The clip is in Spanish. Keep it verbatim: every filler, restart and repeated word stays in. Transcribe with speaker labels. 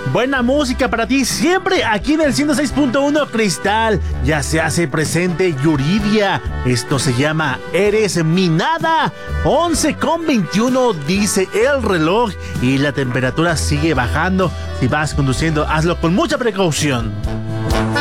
Speaker 1: Buena música para ti siempre aquí en el ciento seis punto uno Cristal. Ya se hace presente Yuridia. Esto se llama Eres mi nada. once con veintiuno dice el reloj y la temperatura sigue bajando. Si vas conduciendo, hazlo con mucha precaución.